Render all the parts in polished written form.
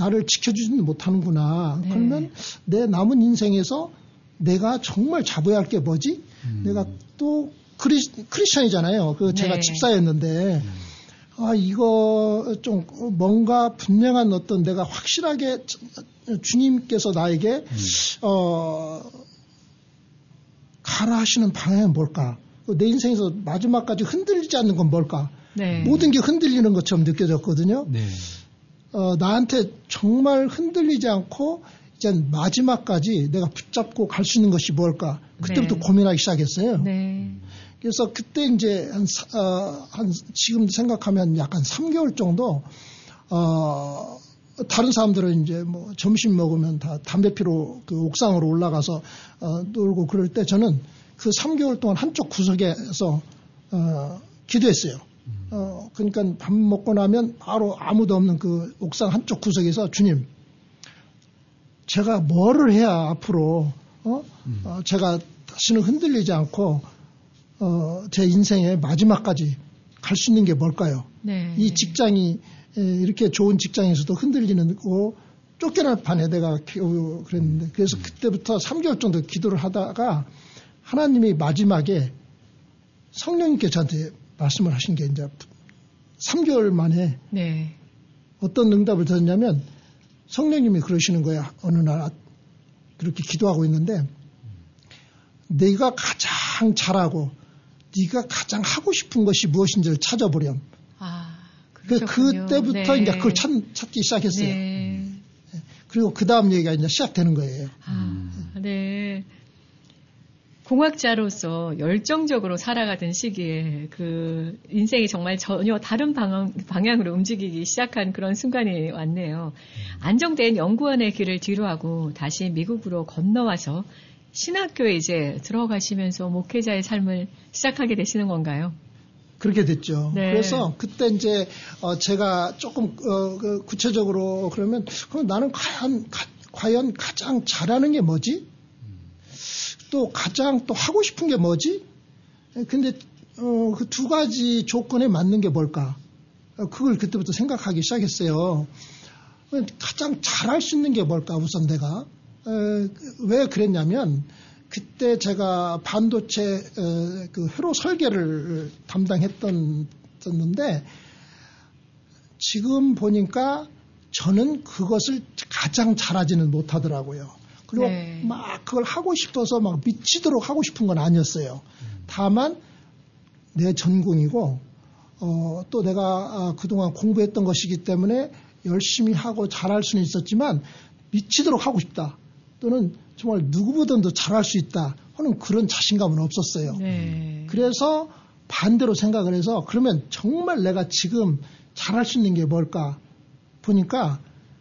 나를 지켜주지는 못하는구나. 네. 그러면 내 남은 인생에서 내가 정말 잡아야 할 게 뭐지? 내가 또 크리스천이잖아요. 제가 네. 집사였는데 이거 좀 뭔가 분명한 어떤 내가 확실하게 주님께서 나에게 가라 하시는 방향은 뭘까? 내 인생에서 마지막까지 흔들리지 않는 건 뭘까? 네. 모든 게 흔들리는 것처럼 느껴졌거든요. 네. 나한테 정말 흔들리지 않고 이제 마지막까지 내가 붙잡고 갈 수 있는 것이 뭘까? 그때부터 네. 고민하기 시작했어요. 네. 그래서 그때 이제 지금 생각하면 약간 3개월 정도 다른 사람들은 이제 뭐 점심 먹으면 다 담배 피러 그 옥상으로 올라가서 놀고 그럴 때 저는 그 3개월 동안 한쪽 구석에서 기도했어요. 그러니까 밥 먹고 나면 바로 아무도 없는 그 옥상 한쪽 구석에서 주님, 제가 뭐를 해야 앞으로 제가 다시는 흔들리지 않고 제 인생의 마지막까지 갈 수 있는 게 뭘까요? 네. 이 직장이 이렇게 좋은 직장에서도 흔들리는 거 쫓겨날 판에 내가 그랬는데 그래서 그때부터 3개월 정도 기도를 하다가 하나님이 마지막에 성령님께 저한테 말씀을 하신 게 이제 3개월 만에 네. 어떤 응답을 들었냐면 성령님이 그러시는 거야. 어느 날 그렇게 기도하고 있는데 네가 가장 잘하고 네가 가장 하고 싶은 것이 무엇인지를 찾아보렴. 그때부터 네. 이제 그걸 찾기 시작했어요. 네. 그리고 그 다음 얘기가 이제 시작되는 거예요. 네. 공학자로서 열정적으로 살아가던 시기에 그 인생이 정말 전혀 다른 방향으로 움직이기 시작한 그런 순간이 왔네요. 안정된 연구원의 길을 뒤로하고 다시 미국으로 건너와서 신학교에 이제 들어가시면서 목회자의 삶을 시작하게 되시는 건가요? 그렇게 됐죠. 네. 그래서 그때 이제 제가 조금 구체적으로 그러면 그럼 나는 과연 가장 잘하는 게 뭐지? 또 가장 또 하고 싶은 게 뭐지? 근데 그 두 가지 조건에 맞는 게 뭘까? 그걸 그때부터 생각하기 시작했어요. 가장 잘할 수 있는 게 뭘까? 우선 내가 왜 그랬냐면 그때 제가 반도체 그 회로 설계를 담당했었는데 지금 보니까 저는 그것을 가장 잘하지는 못하더라고요. 그리고 네. 막 그걸 하고 싶어서 막 미치도록 하고 싶은 건 아니었어요. 다만 내 전공이고 또 내가 그동안 공부했던 것이기 때문에 열심히 하고 잘할 수는 있었지만 미치도록 하고 싶다. 또는 정말 누구보다도 잘할 수 있다 하는 그런 자신감은 없었어요. 네. 그래서 반대로 생각을 해서 그러면 정말 내가 지금 잘할 수 있는 게 뭘까 보니까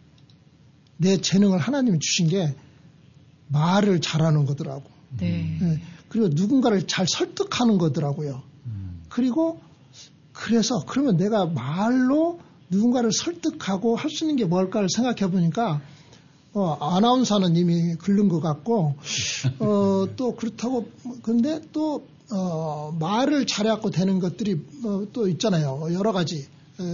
내 재능을 하나님이 주신 게 말을 잘하는 거더라고. 네. 네. 그리고 누군가를 잘 설득하는 거더라고요. 그리고 그래서 그러면 내가 말로 누군가를 설득하고 할 수 있는 게 뭘까를 생각해 보니까 아나운서는 이미 글른 것 같고 또 그렇다고 근데 또 말을 잘해갖고 되는 것들이 또 있잖아요. 여러 가지.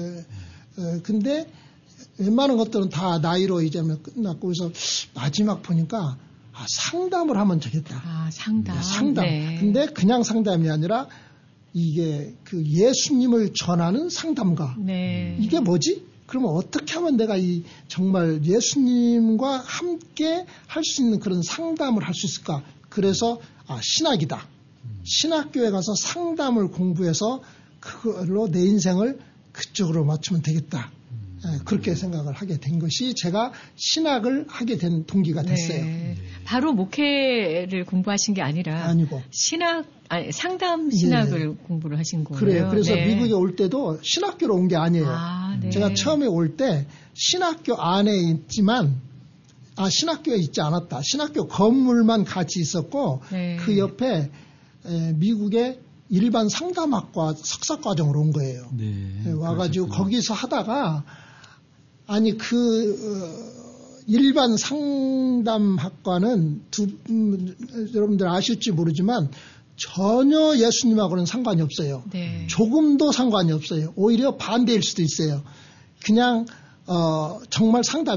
근데 웬만한 것들은 다 나이로 이제 끝났고 그래서 마지막 보니까 상담을 하면 되겠다. 상담. 상담. 네. 근데 그냥 상담이 아니라 이게 그 예수님을 전하는 상담가. 네. 이게 뭐지? 그러면 어떻게 하면 내가 이 정말 예수님과 함께 할 수 있는 그런 상담을 할 수 있을까? 그래서 신학이다. 신학교에 가서 상담을 공부해서 그걸로 내 인생을 그쪽으로 맞추면 되겠다. 그렇게 생각을 하게 된 것이 제가 신학을 하게 된 동기가 됐어요. 네. 바로 목회를 공부하신 게 아니라 아니고 상담 신학을 공부를 하신 거예요. 그래요. 그래서 네. 미국에 올 때도 신학교로 온 게 아니에요. 네. 제가 처음에 올 때 신학교 안에 있지만 신학교에 있지 않았다. 신학교 건물만 같이 있었고 네. 그 옆에 미국의 일반 상담학과 석사과정으로 온 거예요. 네, 와가지고 거기서 하다가 일반 상담학과는 여러분들 아실지 모르지만 전혀 예수님하고는 상관이 없어요. 네. 조금도 상관이 없어요. 오히려 반대일 수도 있어요. 그냥 정말 상담